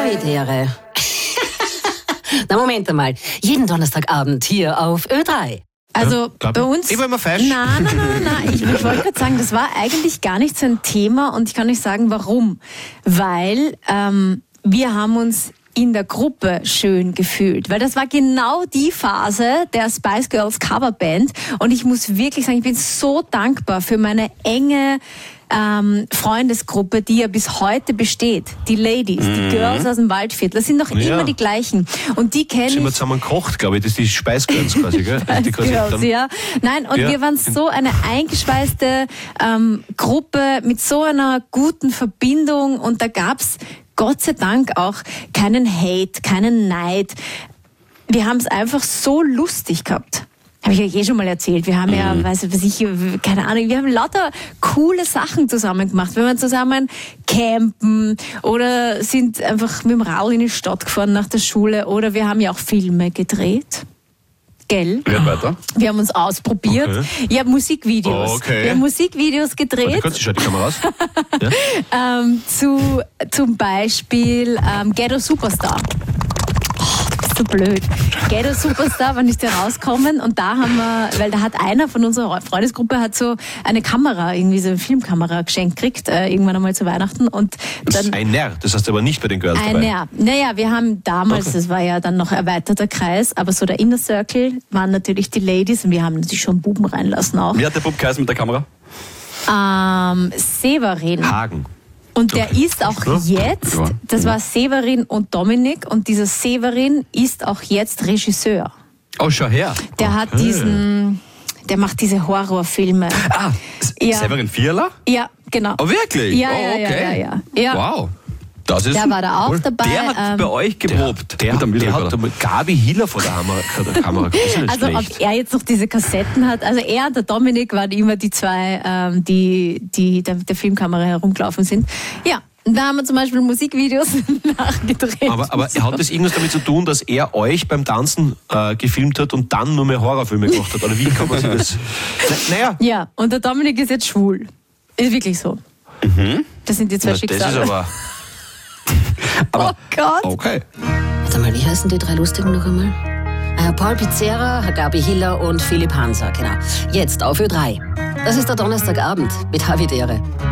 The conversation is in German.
Havidere. Na, Moment einmal. Jeden Donnerstagabend hier auf Ö3. Also bei uns... Ich war immer falsch. Nein. Ich wollte gerade sagen, das war eigentlich gar nicht so ein Thema und ich kann euch sagen, warum. Weil wir haben uns in der Gruppe schön gefühlt. Weil das war genau die Phase der Spice Girls Coverband und ich muss wirklich sagen, ich bin so dankbar für meine enge Freundesgruppe, die ja bis heute besteht. Die Ladies, die Girls aus dem Waldviertel, das sind doch immer die gleichen. Und die kenne ich... Sind wir zusammen gekocht, glaube ich, das ist die Spice Girls quasi, gell? Die quasi Girls, ja. Nein, und wir waren so eine eingeschweißte Gruppe mit so einer guten Verbindung und da gab's Gott sei Dank auch keinen Hate, keinen Neid. Wir haben es einfach so lustig gehabt. Habe ich ja schon mal erzählt. Wir haben ja, keine Ahnung, wir haben lauter coole Sachen zusammen gemacht. Wir waren zusammen campen oder sind einfach mit dem Radl in die Stadt gefahren nach der Schule oder wir haben ja auch Filme gedreht. Gell? Red weiter. Wir haben uns ausprobiert. Okay. Ja, Musikvideos. Okay. Wir haben Musikvideos gedreht. Kannst du schon die Kamera raus? Ja? Zum Beispiel Ghetto Superstar. So blöd. Ghetto Superstar, wann ist der rauskommen? Und da haben wir, weil da hat einer von unserer Freundesgruppe hat so eine Kamera, irgendwie so eine Filmkamera geschenkt gekriegt, irgendwann einmal zu Weihnachten. Und dann Ein Nerv, das heißt aber nicht bei den Girls dabei. Naja, wir haben damals, das war ja dann noch erweiterter Kreis, aber so der Inner Circle waren natürlich die Ladies und wir haben natürlich schon Buben reinlassen auch. Wie hat der Bub geheißen mit der Kamera? Severin. Hagen. Und der ist auch jetzt, das war Severin und Dominik und dieser Severin ist auch jetzt Regisseur. Oh, schau her. Der hat der macht diese Horrorfilme. Ja. Severin Vierler? Ja, genau. Oh, wirklich? Ja, oh, okay. ja. Wow. Das ist Der war da auch dabei. Der hat bei euch geprobt. Der hat mit Gabi Hiller vor der Kamera. Das ist nicht also schlecht. ob er jetzt noch diese Kassetten hat, also er und der Dominik waren immer die zwei, die der Filmkamera herumgelaufen sind. Ja, da haben wir zum Beispiel Musikvideos nachgedreht. Aber hat das irgendwas damit zu tun, dass er euch beim Tanzen gefilmt hat und dann nur mehr Horrorfilme gemacht hat? Oder wie kann man sich das... Naja. Ja, und der Dominik ist jetzt schwul. Ist wirklich so. Das sind die zwei Schicksale. Das ist aber... Oh Gott. Okay. Warte mal, wie heißen die drei Lustigen noch einmal? Paul Pizzera, Gabi Hiller und Philipp Hanser, genau. Jetzt auf Ö3. Das ist der Donnerstagabend mit Havidere.